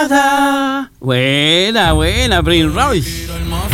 nada. Buena, Prince Royce.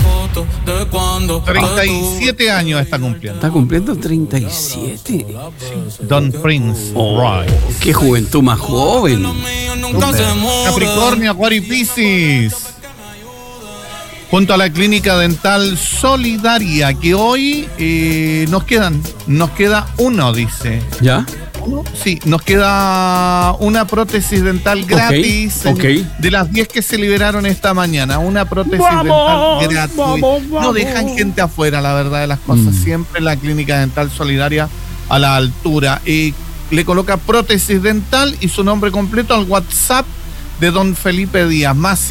37 años está cumpliendo. ¿Está cumpliendo 37? Don Prince Royce. ¡Qué juventud más joven! Capricornio, Acuario y Piscis. Junto a la Clínica Dental Solidaria, que hoy nos queda uno, dice. ¿Ya? Sí, nos queda una prótesis dental gratis de las 10 que se liberaron esta mañana. Una prótesis dental gratis. No dejan gente afuera, la verdad de las cosas. Siempre la Clínica Dental Solidaria a la altura. Le coloca prótesis dental y su nombre completo al WhatsApp de don Felipe Díaz, más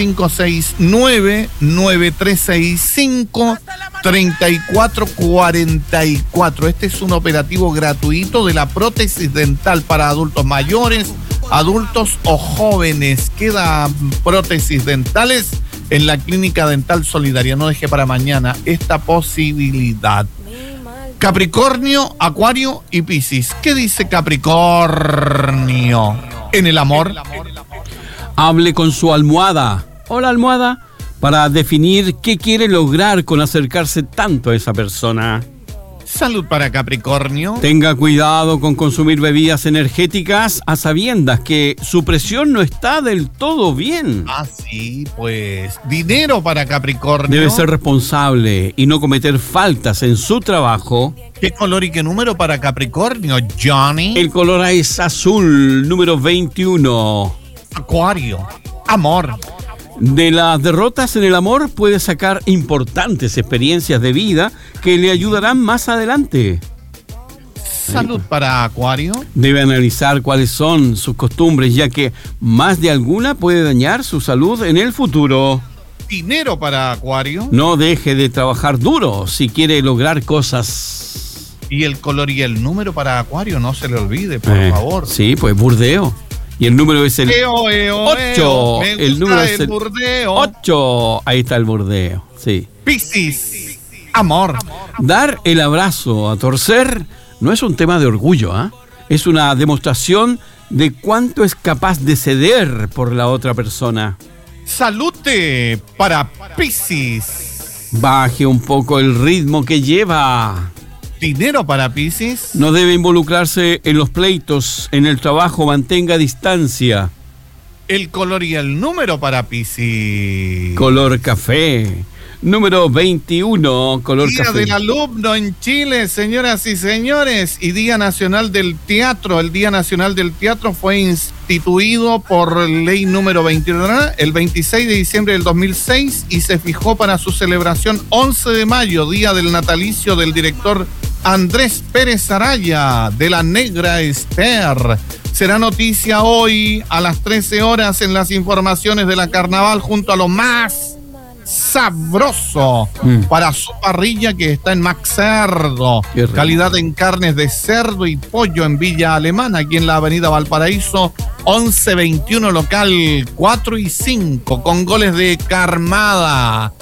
569-9365-3444. Este es un operativo gratuito de la prótesis dental para adultos mayores, adultos o jóvenes. Quedan prótesis dentales en la Clínica Dental Solidaria. No deje para mañana esta posibilidad. Capricornio, Acuario y Piscis. ¿Qué dice Capricornio en el amor? Hable con su almohada. Hola, almohada. Para definir qué quiere lograr con acercarse tanto a esa persona. Salud para Capricornio. Tenga cuidado con consumir bebidas energéticas a sabiendas que su presión no está del todo bien. Ah, sí, pues. Dinero para Capricornio. Debe ser responsable y no cometer faltas en su trabajo. ¿Qué color y qué número para Capricornio, Johnny? El color es azul, número 21. Acuario, amor. De las derrotas en el amor puede sacar importantes experiencias de vida que le ayudarán más adelante. Salud para Acuario. Debe analizar cuáles son sus costumbres, ya que más de alguna puede dañar su salud en el futuro. Dinero para Acuario. No deje de trabajar duro si quiere lograr cosas. Y el color y el número para Acuario, no se le olvide, por favor. Sí, pues burdeo. Y el número es el 8. El número es el burdeo. 8. Ahí está el burdeo. Sí. Piscis, amor. Dar el abrazo a torcer no es un tema de orgullo, ¿eh? Es una demostración de cuánto es capaz de ceder por la otra persona. Salute para Piscis. Baje un poco el ritmo que lleva. Dinero para Piscis. No debe involucrarse en los pleitos, en el trabajo, mantenga distancia. El color y el número para Piscis. Color café, número 21, color Día café. del alumno en Chile, señoras y señores, y Día Nacional del Teatro. El Día Nacional del Teatro fue instituido por ley número 21 el 26 de diciembre del 2006 y se fijó para su celebración 11 de mayo, día del natalicio del director Andrés Pérez Araya, de La Negra Esther. Será noticia hoy a las 13 horas en las informaciones de la Carnaval junto a lo más sabroso para su parrilla que está en Max Cerdo. Calidad en carnes de cerdo y pollo en Villa Alemana, aquí en la avenida Valparaíso, 1121 local 4 y 5, con goles de Camarda,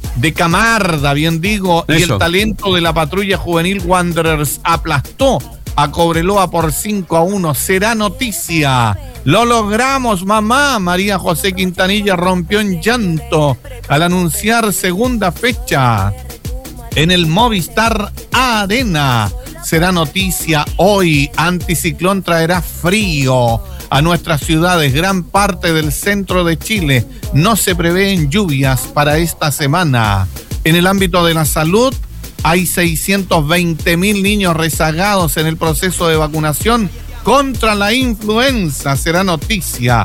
bien digo. Eso. Y el talento de la patrulla juvenil Wanderers aplastó a Cobreloa por 5-1. Será noticia. Lo logramos, mamá. María José Quintanilla rompió en llanto al anunciar segunda fecha en el Movistar Arena. Será noticia hoy. Anticiclón traerá frío a nuestras ciudades, gran parte del centro de Chile. No se prevén lluvias para esta semana. En el ámbito de la salud, hay 620.000 niños rezagados en el proceso de vacunación contra la influenza. Será noticia.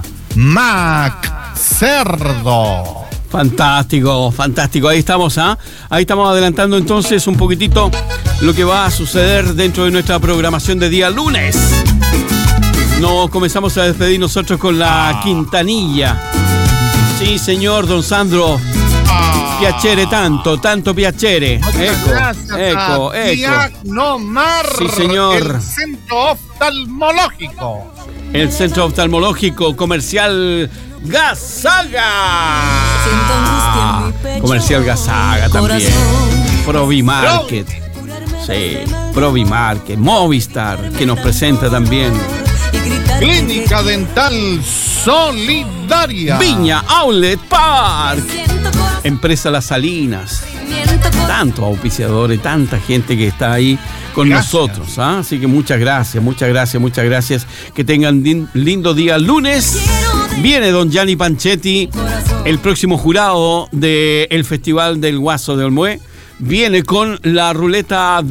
Mac Cerdo. Fantástico, fantástico. Ahí estamos, ¿ah? Ahí estamos adelantando entonces un poquitito lo que va a suceder dentro de nuestra programación de día lunes. Nos comenzamos a despedir nosotros con la Quintanilla. Sí, señor, don Sandro. Piacere tanto piacere. Ecco. Diagnomar. Sí, señor. El centro oftalmológico. El centro oftalmológico comercial Gazaga. Comercial Gazaga también. Provimarket. Sí, Provimarket. Movistar, que nos presenta también. Clínica Dental solidaria. Viña Outlet Park. Empresa Las Salinas. Tantos auspiciadores, tanta gente que está ahí con nosotros, ¿ah? Así que muchas gracias. Que tengan lindo día lunes. Viene don Gianni Panchetti, el próximo jurado del Festival del Guaso de Olmué. Viene con la ruleta